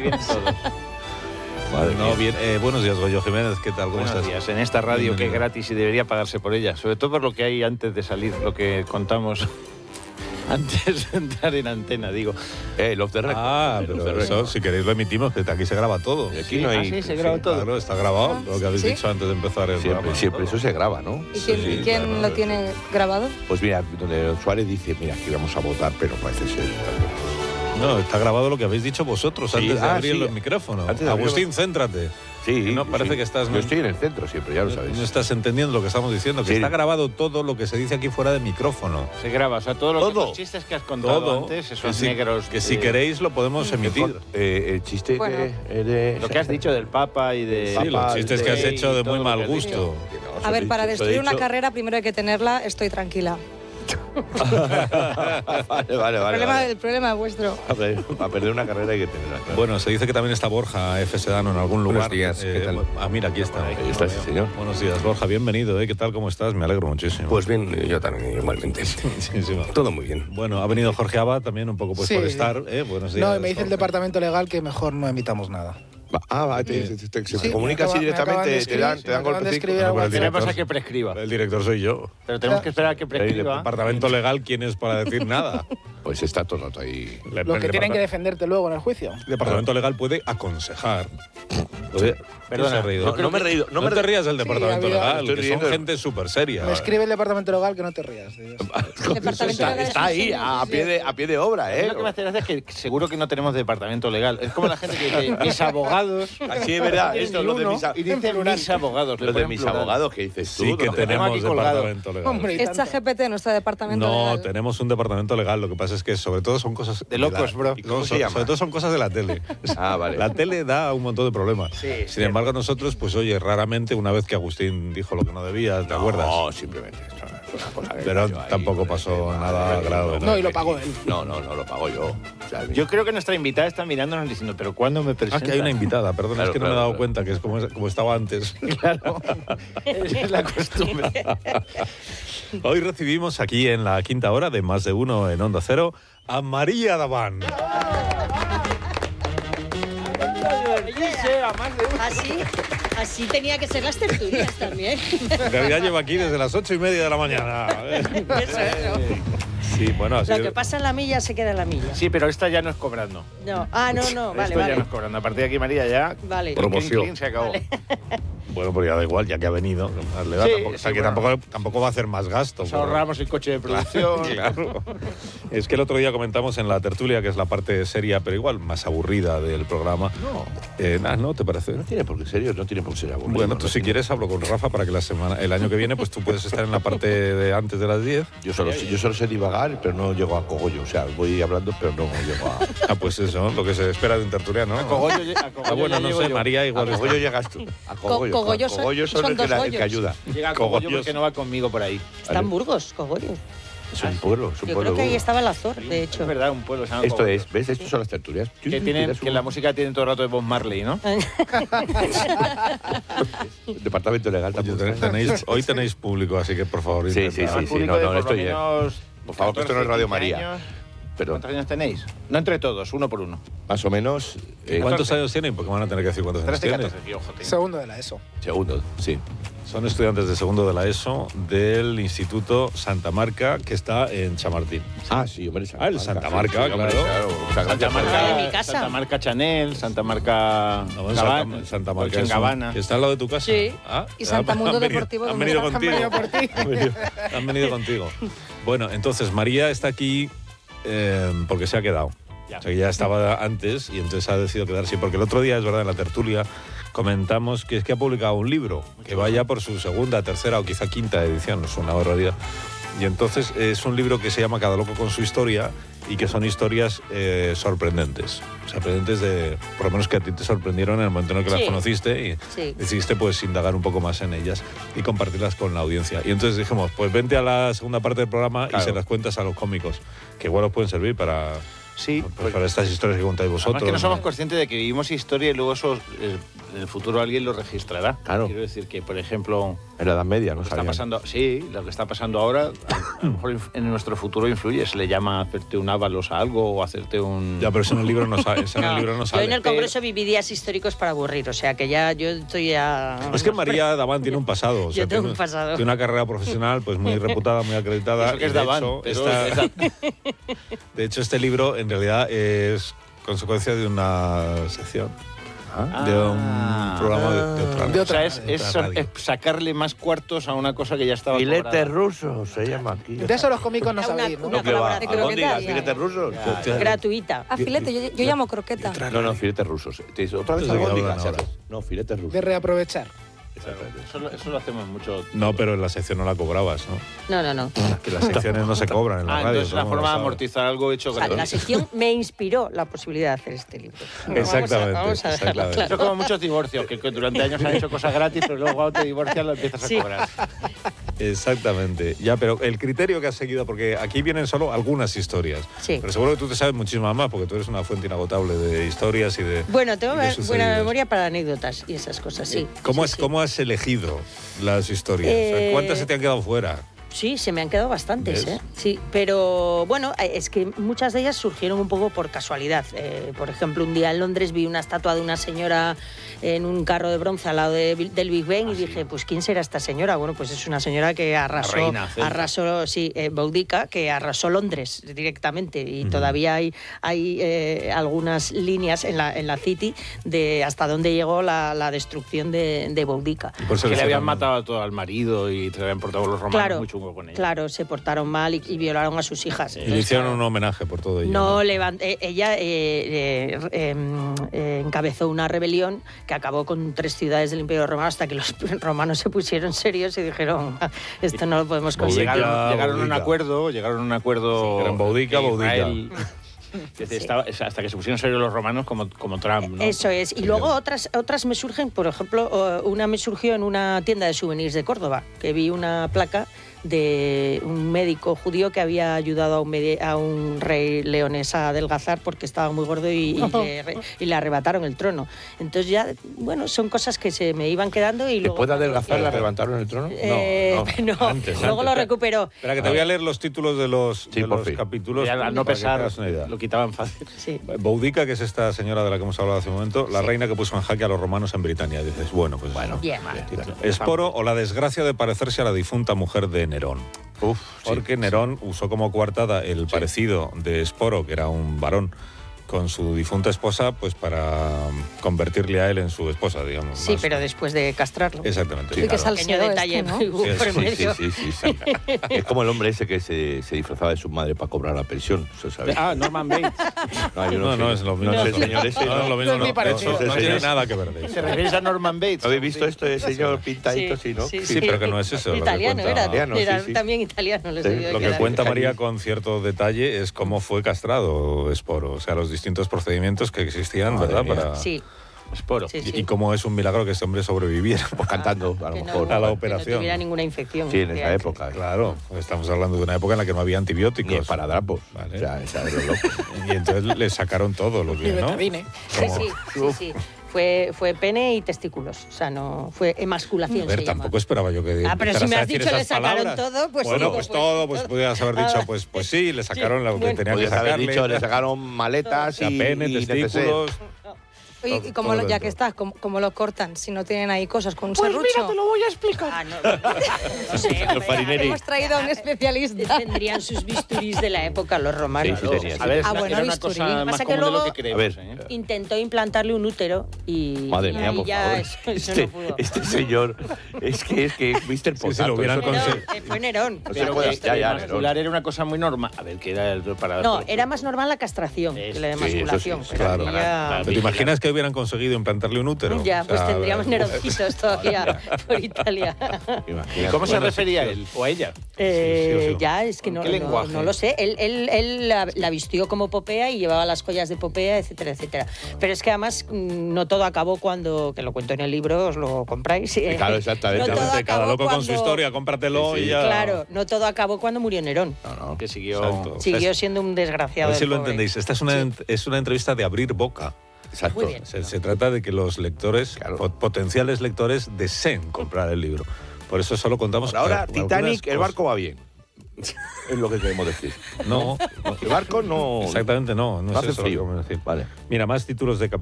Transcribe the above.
vienen todos. No, bien. Buenos días, Goyo Jiménez, ¿qué tal? ¿Cómo Buenos estás? días. En esta radio Bienvenido. que es gratis y debería pagarse por ella, sobre todo por lo que hay antes de salir, lo que contamos antes de entrar en antena, digo. El off the record. Ah, El off the pero record. eso, si queréis lo emitimos, que aquí se graba todo. Y aquí no hay... sí, se graba todo. Claro, está grabado, lo que habéis ¿Sí? dicho antes de empezar el Siempre, programa. siempre, eso se graba, ¿no? ¿Y quién, Sí, quién claro. lo tiene grabado? Pues mira, donde Suárez dice, mira, aquí vamos a votar, pero parece ser... No, está grabado lo que habéis dicho vosotros Sí, antes de abrir sí. los micrófonos. Antes de abrir Agustín, céntrate. Sí, No, parece sí. que estás... Yo estoy en el centro siempre, ya lo sabes. No estás entendiendo lo que estamos diciendo, que Sí. está grabado todo lo que se dice aquí fuera de micrófono. Se graba, o sea, todo Todo. los chistes que has contado Todo. antes, que esos si, negros. que si queréis lo podemos emitir. El chiste Bueno. de... Lo que has dicho del Papa y de. Sí, los chistes que has de- hecho de y todo muy lo mal que has gusto. dicho. A ver, para destruir una carrera primero hay que tenerla, estoy tranquila. Vale. El problema es vuestro. Para perder una carrera hay que tenerla. Claro. Bueno, se dice que también está Borja F. Sedano en algún lugar. Buenos días, ¿qué tal? Mira, aquí está. Ahí está, sí, señor. Buenos días, Borja, bienvenido. ¿Qué tal? ¿Cómo estás? Me alegro muchísimo. Pues bien, yo también, igualmente. Sí, sí, va. Todo muy bien. Bueno, ha venido Jorge Abad también un poco pues Sí. por estar. Buenos días. No, y me dice el Jorge. departamento legal que mejor no emitamos nada. Se Sí, comunica así me acaban de directamente, te dan escribir golpecitos. de escribir No, algo pero al Tenemos director- a que prescriba. El director soy yo. Pero tenemos que esperar a que El prescriba. departamento legal, ¿quién es para decir nada? Pues está todo el rato ahí. Los que tienen que defenderte luego en el juicio. El departamento legal puede aconsejar. Oye, Perdona, ¿quién se ha reído? yo creo que- reído. No te rías del departamento había- legal, Estoy que son riendo. gente súper seria. Me escribe el departamento legal que no te rías. Departamento Está, legal está ahí, es un a pie de obra, A mí lo que me hace gracia es que seguro que no tenemos departamento legal. Es como la gente que dice mis abogados. Así es verdad, esto es lo de mis, Y dice mis abogados. le lo de ponen mis plural. abogados que dices tú. Sí que ¿no? tenemos aquí colgado. departamento legal. Hombre, y Es tanto. ChatGPT, nuestro departamento No, legal. tenemos un departamento legal. Lo que pasa es que sobre todo son cosas... De locos, bro. ¿Y cómo No, se llama? sobre todo son cosas de la tele. Ah, vale. La tele da un montón de problemas. Sin embargo, nosotros, pues oye, raramente, una vez que Agustín dijo lo que no debía, ¿te acuerdas? No, simplemente. Esto es una cosa que Pero cayó ahí, tampoco pasó nada grave. No, y lo pagó él. No, lo pago yo. O sea, Yo creo que nuestra invitada está mirándonos diciendo, pero ¿cuándo me Ah, presenta? que hay una invitada, perdón, Claro, es que no me he claro, dado claro. cuenta que es como estaba antes. Claro. Esa es la costumbre. Hoy recibimos aquí en la quinta hora de Más de Uno en Onda Cero a María Daván. Así tenía que ser las tertulias también. En realidad lleva aquí desde las 8:30 de la mañana. Eso. Sí, bueno, así Lo que pasa en la milla se queda en la milla. Sí, pero esta ya no es cobrando. No. Ah, no, vale, Esto ya no vale. es cobrando. A partir de aquí, María, ya. Vale. Promoción. Clean, se acabó. Bueno, pues ya da igual, ya que ha venido. Le da, Sí, tampoco, o sea, sí, que bueno. tampoco va a hacer más gasto. Nos pero- ahorramos el coche de producción. Claro. Es que el otro día comentamos en la tertulia, que es la parte seria, pero igual más aburrida del programa. No. ¿No te parece? No tiene por qué ser, no tiene por qué ser aburrido. Bueno, tú no si tiene- quieres hablo con Rafa para que el año que viene pues tú puedes estar en la parte de antes de las 10. Yo solo sé divagar, pero no llego a cogollo. O sea, voy hablando, pero no llego a... Ah, pues eso, lo que se espera de un tertuliano. A Cogollo ya bueno, no llego sé, yo. María igual A está. cogollo llegas tú. A cogollo. Cogollo A cogollo son el que, dos el que Goyos. ayuda. Llega a Cogollo Cogollos. porque no va conmigo por ahí. Está en Burgos, Cogollo. Es un pueblo, es un Yo pueblo. creo que ahí estaba el Azor, de hecho. Es verdad, un pueblo. se llama Esto Cogollo. es, ¿ves? Estos son las tertulias. Que la música tiene todo el rato de Bob Marley, ¿no? El departamento legal Oye, también. hoy tenéis público, así que por favor. Sí, intentad. sí, sí. Público de no, por esto lo ya- menos Por favor, que esto no es 14, Radio 15 María. años. Perdón. ¿Cuántos años tenéis? No entre todos, uno por uno. Más o menos. ¿Cuántos años tienen? Porque van a tener que decir cuántos años 13, tienen. 14, tío, ojo, tío. Segundo de la ESO. Segundo, sí. Son estudiantes de segundo de la ESO del Instituto Santa Marca, que está en Chamartín. Ah, sí, hombre. Ah, el Santa Marca, sí, hombre, claro. Muchas Santa gracias. Marca, de mi casa. Santa Marca Chanel, Santa Marca No, Santa Marca Dolce es un- Gabbana. que está al lado de tu casa. Sí. Ah, Y Santa han Mundo venido- Deportivo, Han ¿dónde venido está? contigo. Han venido por ti. Han venido contigo. Bueno, entonces María está aquí porque se ha quedado. Ya. O sea, que ya estaba antes y entonces ha decidido quedarse. Porque el otro día, es verdad, en la tertulia comentamos que es que ha publicado un libro que va ya por su segunda, tercera o quizá quinta edición, es una barbaridad. Y entonces es un libro que se llama Cada loco con su historia y que son historias sorprendentes. Sorprendentes por lo menos que a ti te sorprendieron en el momento en el que las Sí. conociste y Sí. decidiste pues indagar un poco más en ellas y compartirlas con la audiencia. Y entonces dijimos, pues vente a la segunda parte del programa Claro. y se las cuentas a los cómicos, que igual os pueden servir para, Sí, pues, para estas historias que contáis Además vosotros. que no somos conscientes de que vivimos historia y luego eso en el futuro alguien lo registrará. Claro. Quiero decir que, por ejemplo, En la Edad Media, ¿no? lo que está Sabían. pasando, sí, lo que está pasando ahora, a lo mejor en nuestro futuro influye. Se le llama hacerte un ávalos a algo o hacerte un... Ya, pero eso en el libro no sale. Eso en el libro no Yo sale. en el Congreso viví días históricos para aburrir, o sea que ya yo estoy ya... Es que María Davant tiene un pasado. O sea, Yo tengo tiene- un pasado. Tiene una carrera profesional pues muy reputada, muy acreditada. Eso que es y de Davant, hecho, pero de hecho, este libro en realidad es consecuencia de una sección. De un programa de otra. De O sea, es radio. sacarle más cuartos a una cosa que ya estaba Filetes cobrada. rusos se llama aquí. De eso los cómicos no Una- sabéis, ¿no? una No, que va. colaboración. De ¿Albóndigas, croquetas. filetes rusos? Gratuita. Ah, filete, yo llamo croqueta. No, filetes rusos. Te dice, otra vez Entonces, ¿de qué albóndigas. hablan ahora? No, filetes rusos. De reaprovechar. Eso lo hacemos mucho. No, pero en la sección no la cobrabas, ¿no? No. Que las secciones no se cobran en la radio. Entonces es una ¿cómo lo forma de sabes? amortizar algo hecho O sea, la gratis. sección me inspiró la posibilidad de hacer este libro. Exactamente, Vamos a dejarlo exactamente. claro. Eso como muchos divorcios, que durante años han hecho cosas gratis, pero luego cuando te divorcias lo empiezas Sí. a cobrar. Exactamente. Ya, pero el criterio que has seguido, porque aquí vienen solo algunas historias. Sí. Pero seguro que tú te sabes muchísimas más, porque tú eres una fuente inagotable de historias y de. Bueno, tengo y de buena sucedidos. memoria para anécdotas y esas cosas, sí. ¿Cómo, Sí, sí. ¿Cómo has elegido las historias? O sea, ¿cuántas se te han quedado fuera? Sí, se me han quedado bastantes, ¿Ves? ¿eh? Sí, pero bueno, es que muchas de ellas surgieron un poco por casualidad. Por ejemplo, un día en Londres vi una estatua de una señora en un carro de bronce al lado del Big Ben y dije, pues ¿quién será esta señora? Bueno, pues es una señora que reina celta. Boudica, que arrasó Londres directamente y todavía hay algunas líneas en la City de hasta dónde llegó la destrucción de Boudica. Y por eso Que le decía habían también. matado a todo al marido y te habían portado los romanos muy chungo con ella. Claro, se portaron mal y violaron a sus hijas. Y le hicieron un homenaje por todo ello. No, ella encabezó una rebelión que acabó con 3 ciudades del Imperio Romano hasta que los romanos se pusieron serios y dijeron, esto no lo podemos conseguir. Boudica, Llegaron a un Boudica. llegaron a un acuerdo. Eran Boudica, que Boudica. Israel- hasta que se pusieron serios los romanos como Trump, ¿no? Eso es. Y luego otras me surgen, por ejemplo, una me surgió en una tienda de souvenirs de Córdoba, que vi una placa de un médico judío que había ayudado a un rey leonés a adelgazar porque estaba muy gordo y le arrebataron el trono. Entonces ya, bueno, son cosas que se me iban quedando y luego... ¿Después de adelgazar le levantaron el trono? No, Antes, luego lo recuperó. Espera, que te voy a leer los títulos de los, Sí, de por los fin. capítulos. Y al no para que te pesar, hagas una idea. lo quitaban fácil. Sí. Boudica, que es esta señora de la que hemos hablado hace un momento, la reina que puso en jaque a los romanos en Britania. Dices, bueno, pues bueno. Bien. Esporo o la desgracia de parecerse a la difunta mujer de Nerón. Uf, Porque Nerón usó como coartada el parecido de Esporo, que era un varón, con su difunta esposa, pues para convertirle a él en su esposa, digamos. Sí, más. pero después de castrarlo. Exactamente. Sí, que claro. salseo Pequeño detalle, este, ¿no? ¿no? Hubo Sí, por sí, medio. sí. Es como el hombre ese que se disfrazaba de su madre para cobrar la pensión. ¿Se sabe? Norman Bates. Yo No, sé. no es lo mismo. No es el señor ese. No, es lo mismo. No es No, muy parecido. no, no Ese tiene es- nada que ver de ¿Se eso. refieres a Norman Bates? ¿Habéis visto esto de señor pintadito? Sí, ¿no? Sí, pero que no es eso. lo que Italiano cuenta- era, Italiano, era sí, sí. también italiano. Les Sí, debió de Lo que quedar. cuenta María con cierto detalle es cómo fue castrado Esporo, o sea, los distintos procedimientos que existían, Madre ¿verdad? mía. Para... Sí, Esporo. sí, sí. Y cómo es un milagro que este hombre sobreviviera. Pues cantando, a lo Que mejor. a la que operación. no tuviera ninguna infección. Sí, en esa época. Claro, estamos hablando de una época en la que no había antibióticos. Ni esparadrapos. Vale. O sea, esa de los locos. Y entonces le sacaron todo lo Y que, ¿no? betadine. Sí. Fue pene y testículos. O sea, no fue emasculación. A ver, se tampoco llama. esperaba yo que Ah, pero si empezaras me a has decir dicho le esas sacaron palabras. todo, pues bueno, digo, pues pues todo, pues todo. podías haber dicho, pues sí, le sacaron lo que bueno. tenían que Podías haber sacarle. dicho, le sacaron maletas O sea, y pene, y testículos. Oye, Todo- y como todo ya dentro. que estás, ¿cómo lo cortan? Si no tienen ahí cosas con un Pues serrucho. mira, te lo voy a explicar. Ah, no sé, hombre, farineri. Hemos traído a un especialista. tendrían sus bisturís de la época los romanos. Sí, sí tenían. A ver, Ah, bueno, era una bisturí. cosa más Pasa que común de lo luego- que creemos. A ver. Intentó implantarle un útero y Madre y mía, ahí por ya favor. eso no pudo. Este señor, es que Mr. Sí, si lo hubieran Potato, eso no- conseguido. Fue Nerón. No se Pero puede, que ya, ya, emascular era una cosa muy normal. A ver, que era para... No, era más normal la castración que la Sí, emasculación. eso sí, pero claro. aquí ya- Para- ¿Te imaginas que hubieran conseguido implantarle un útero? Ya, O pues sea, tendríamos neroncitos todavía por Italia. Imagínate. ¿Cómo se Bueno, refería él o a ella? sí. Ya, es que no, ¿Qué lenguaje? no lo sé. Él la vistió como Popea y llevaba las joyas de Popea, etcétera, etcétera. Pero es que además no todo acabó cuando, que lo cuento en el libro, os lo compráis. Claro, exactamente. No todo Cada acabó loco con su cuando- historia, cómpratelo Sí, sí. y ya. Claro, no todo acabó cuando murió Nerón. No. Que siguió... Exacto. Siguió Es- siendo un A desgraciado. ver si el lo pobre. entendéis. Esta es una entrevista de abrir boca. Exacto. Muy bien. Se trata de que los lectores, potenciales lectores, deseen comprar el libro. Por eso solo contamos... Por ahora, con algunas Titanic, el cosas. barco va bien. Es lo que queremos decir. No, El barco no... exactamente no. No No es hace eso lo que frío. queremos decir. Vale. Mira, más títulos de